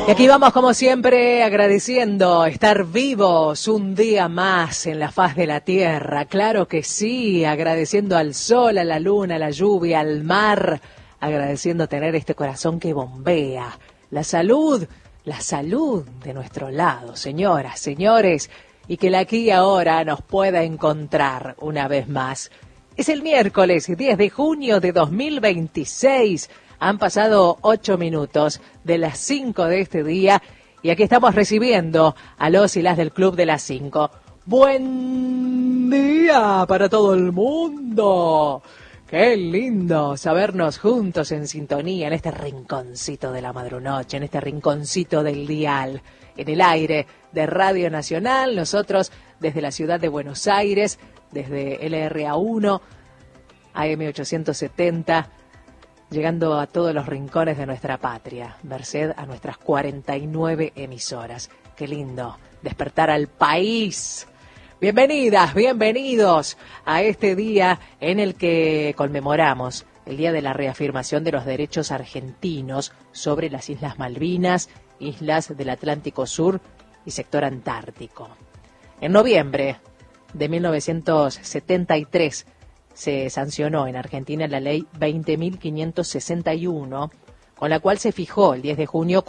Y aquí vamos como siempre agradeciendo estar vivos un día más en la faz de la tierra, claro que sí, agradeciendo al sol, a la luna, a la lluvia, al mar, agradeciendo tener este corazón que bombea, la salud de nuestro lado, señoras, señores, y que la aquí y ahora nos pueda encontrar una vez más. Es el miércoles 10 de junio de 2026. Han pasado 8 minutos de las 5 de este día y aquí estamos recibiendo a los y las del Club de las 5. ¡Buen día para todo el mundo! ¡Qué lindo sabernos juntos en sintonía en este rinconcito de la madrunoche, en este rinconcito del dial, en el aire de Radio Nacional! Nosotros desde la ciudad de Buenos Aires, desde LRA1, AM870, llegando a todos los rincones de nuestra patria, merced a nuestras 49 emisoras. ¡Qué lindo despertar al país! Bienvenidas, bienvenidos a este día en el que conmemoramos el Día de la Reafirmación de los Derechos Argentinos sobre las Islas Malvinas, islas del Atlántico Sur y sector antártico. En noviembre de 1973 se sancionó en Argentina la ley 20.561, con la cual se fijó el 10 de junio